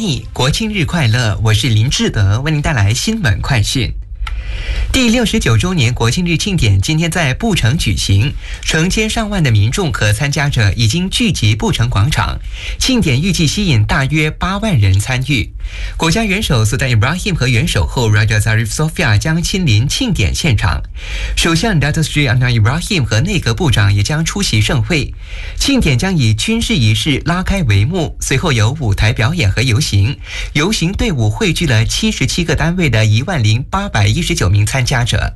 Money， 国庆日快乐！我是林志德，为您带来新闻快讯。第69周年国庆日庆典今天在布城举行，成千上万的民众和参加者已经聚集布城广场。庆典预计吸引大约8万人参与。国家元首苏丹伊布拉欣和元首后 Raja Zarif Sofia 将亲临庆典现场，首相 Datuk Seri Anwar Ibrahim 和内阁部长也将出席盛会。庆典将以军事仪式拉开帷幕，随后有舞台表演和游行。游行队伍汇聚了77个单位的10819名参加者。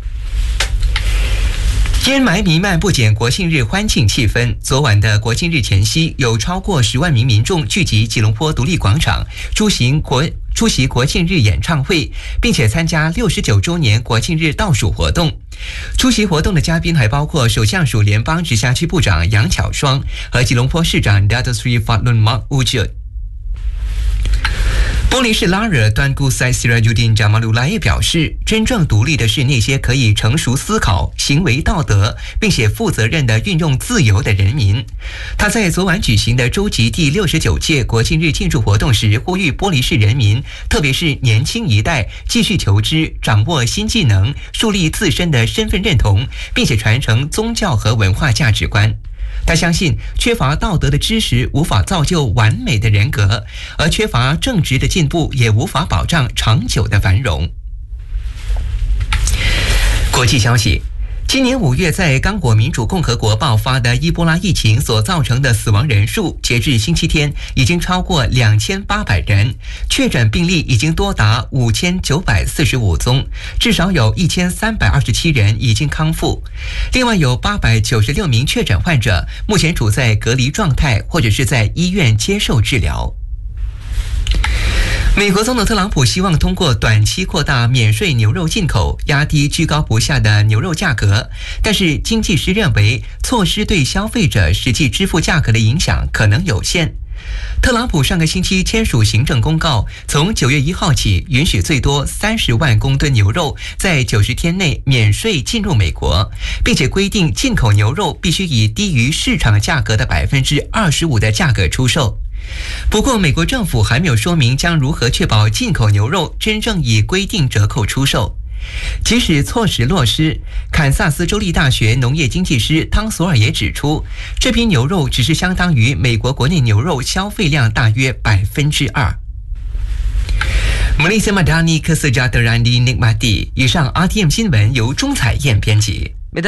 烟霾弥漫不减国庆日欢庆气氛。昨晚的国庆日前夕，有超过10万名民众聚集吉隆坡独立广场，出席国庆日演唱会，并且参加69周年国庆日倒数活动。出席活动的嘉宾还包括首相署联邦直辖区部长杨巧双和吉隆坡市长 Datuk Seri Fadlun Mak Wujud。波利士拉尔端固塞西拉尤丁扎马鲁拉也表示，真正独立的是那些可以成熟思考、行为道德，并且负责任地运用自由的人民。他在昨晚举行的州级第69届国庆日庆祝活动时，呼吁波利士人民，特别是年轻一代，继续求知、掌握新技能，树立自身的身份认同，并且传承宗教和文化价值观。他相信，缺乏道德的知识无法造就完美的人格，而缺乏正直的进步也无法保障长久的繁荣。国际消息。今年5月，在刚果民主共和国爆发的伊波拉疫情所造成的死亡人数，截至星期天已经超过2800人，确诊病例已经多达5945宗，至少有1327人已经康复。另外有896名确诊患者目前处在隔离状态，或者是在医院接受治疗。美国总统特朗普希望通过短期扩大免税牛肉进口，压低居高不下的牛肉价格，但是经济师认为措施对消费者实际支付价格的影响可能有限。特朗普上个星期签署行政公告，从9月1号起，允许最多30万公吨牛肉在90天内免税进入美国，并且规定进口牛肉必须以低于市场价格的25%的价格出售。不过，美国政府还没有说明将如何确保进口牛肉真正以规定折扣出售。即使措施落实，堪萨斯州立大学农业经济师汤索尔也指出，这批牛肉只是相当于美国国内牛肉消费量大约2%。Malaysia Madani Kesejahteraan Dinikmati。以上 RTM 新闻由钟彩燕编辑。